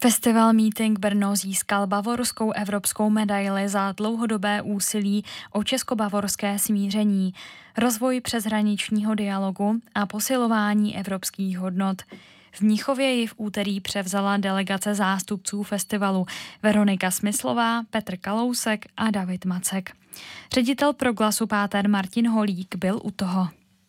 Festival Meeting Brno získal bavorskou evropskou medaili za dlouhodobé úsilí o česko-bavorské smíření, rozvoj přeshraničního dialogu a posilování evropských hodnot. V Mnichově ji v úterý převzala delegace zástupců festivalu Veronika Smyslová, Petr Kalousek a David Macek. Ředitel Proglasu páter Martin Holík byl u toho.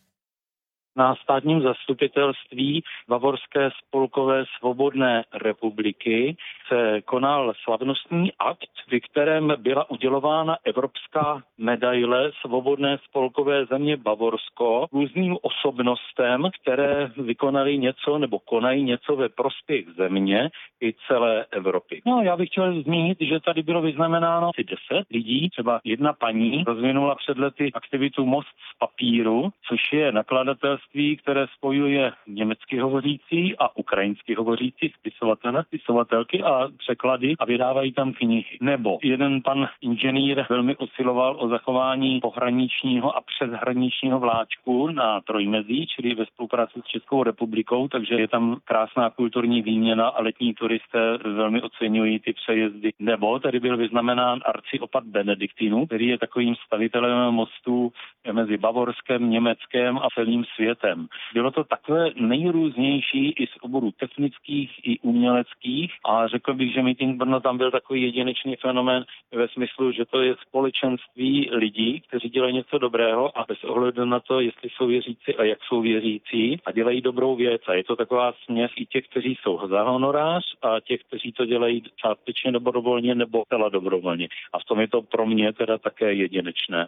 Na státním zastupitelství Bavorské spolkové svobodné republiky se konal slavnostní akt, při kterém byla udělována evropská medaile svobodné spolkové země Bavorsko různým osobnostem, které vykonali něco nebo konají něco ve prospěch země i celé Evropy. No, já bych chtěl zmínit, že tady bylo vyznamenáno asi 10 lidí, třeba jedna paní rozvinula před lety aktivitu Most z papíru, což je nakladatelství, které spojuje německy hovořící a ukrajinsky hovořící spisovatelky a překlady a vydávají tam knihy. Nebo jeden pan inženýr velmi usiloval o zachování pohraničního a přeshraničního vláčku na Trojmezí, čili ve spolupráci s Českou republikou, takže je tam krásná kulturní výměna a letní turisté velmi oceňují ty přejezdy. Nebo tady byl vyznamenán arciopat Benediktinů, který je takovým stavitelem mostů mezi Bavorskem, Německem a celým světem. Bylo to takové nejrůznější i z oborů technických i uměleckých a řekl bych, že Meeting Brno tam byl takový jedinečný fenomén ve smyslu, že to je společenství lidí, kteří dělají něco dobrého a bez ohledu na to, jestli jsou věřící a jak jsou věřící a dělají dobrou věc. A je to taková směs i těch, kteří jsou za honorář a těch, kteří to dělají částečně dobrovolně nebo zcela dobrovolně. A v tom je to pro mě teda také jedinečné.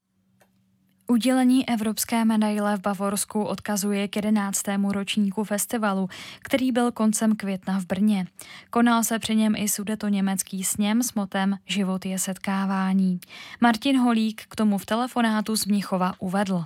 Udělení evropské medaile v Bavorsku odkazuje k 11. ročníku festivalu, který byl koncem května v Brně. Konal se při něm i sudetoněmecký sněm s motem Život je setkávání. Martin Holík k tomu v telefonátu z Mnichova uvedl.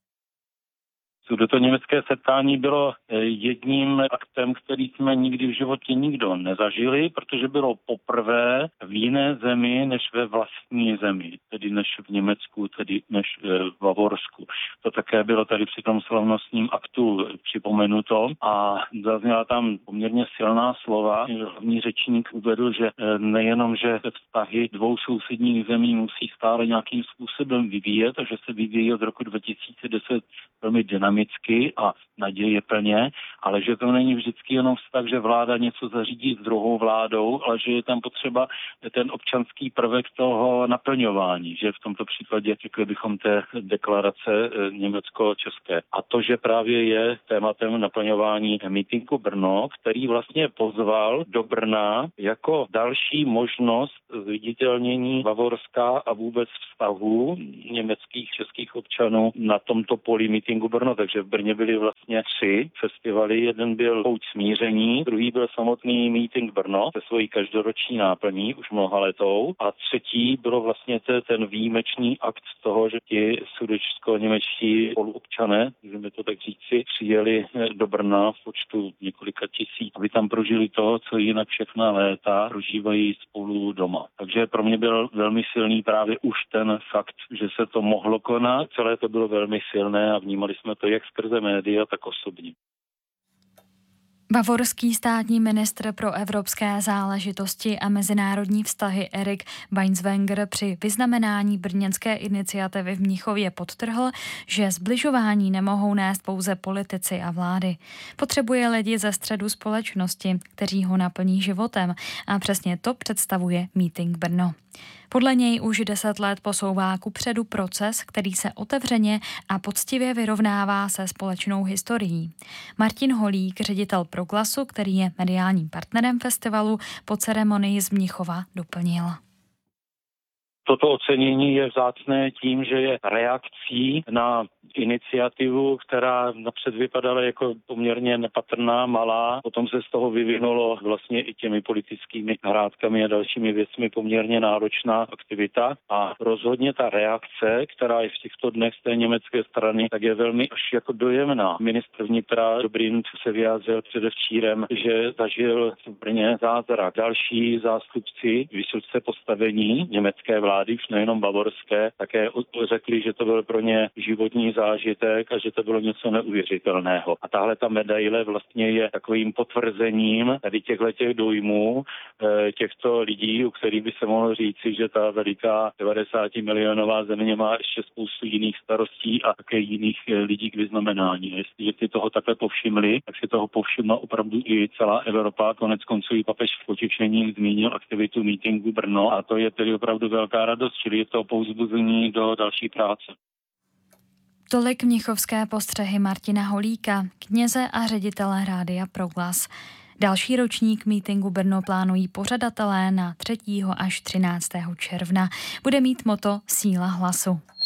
Sudetoněmecké setkání bylo jedním aktem, který jsme nikdy v životě nikdo nezažili, protože bylo poprvé v jiné zemi než ve vlastní zemi, tedy než v Německu, tedy než v Bavorsku. To také bylo tady při tom slavnostním aktu připomenuto a zazněla tam poměrně silná slova. Hlavní řečník uvedl, že nejenom, že vztahy dvou sousedních zemí musí stále nějakým způsobem vyvíjet a že se vyvíjí od roku 2010 velmi dynamicky a naděje plně, ale že to není vždycky jenom vztah, že vláda něco zařídí s druhou vládou, ale že je tam potřeba ten občanský prvek toho naplňování, že v tomto případě řekli bychom té deklarace německo-české. A to, že právě je tématem naplňování Meetingu Brno, který vlastně pozval do Brna jako další možnost zviditelnění Bavorska a vůbec vztahů německých, českých občanů na tomto poli Meetingu Brno. Takže v Brně byly vlastně 3 festivaly. Jeden byl Pouť smíření, druhý byl samotný Meeting Brno se svojí každoroční náplní, už mnohaletou. A třetí bylo vlastně ten výjimečný akt toho, že ti sudetsko-němečtí spoluobčané, můžeme to tak říci, přijeli do Brna v počtu několika tisíc, aby tam prožili to, co jinak všechna léta prožívají spolu doma. Takže pro mě byl velmi silný právě už ten fakt, že se to mohlo konat. Celé to bylo velmi silné a vnímali jsme to jak skrze média, tak osobně. Bavorský státní ministr pro evropské záležitosti a mezinárodní vztahy Erik Weinswenger při vyznamenání brněnské iniciativy v Mnichově podtrhl, že sbližování nemohou nést pouze politici a vlády. Potřebuje lidi ze středu společnosti, kteří ho naplní životem a přesně to představuje Meeting Brno. Podle něj už 10 let posouvá kupředu proces, který se otevřeně a poctivě vyrovnává se společnou historií. Martin Holík, ředitel Proglasu, který je mediálním partnerem festivalu, po ceremonii z Mnichova doplnil. Toto ocenění je vzácné tím, že je reakcí na iniciativu, která napřed vypadala jako poměrně nepatrná, malá. Potom se z toho vyvinulo vlastně i těmi politickými hrádkami a dalšími věcmi poměrně náročná aktivita. A rozhodně ta reakce, která je v těchto dnech z té německé strany, tak je velmi až jako dojemná. Ministr vnitra Dobrindt se vyjádřil předevčírem, že zažil v Brně zázrak. Další zástupci vysoce postavení německé vlády vlády, už nejenom bavorské, také řekli, že to byl pro ně životní zážitek a že to bylo něco neuvěřitelného. A tahle ta medaile vlastně je takovým potvrzením tady těch dojmů těchto lidí, u kterých by se mohlo říci, že ta veliká 90 milionová země má ještě spoustu jiných starostí a také jiných lidí k vyznamenání. Jestliže si toho takhle povšimli, tak si toho povšimla opravdu i celá Evropa. Konec konců i papež v potěšení zmínil aktivitu mítingu Brno a to je tedy opravdu velká radost, čili je to povzbuzení do další práce. Tolik mnichovské postřehy Martina Holíka, kněze a ředitele Rádia Proglas. Další ročník mítingu Brno plánují pořadatelé na 3. až 13. června. Bude mít motto Síla hlasu.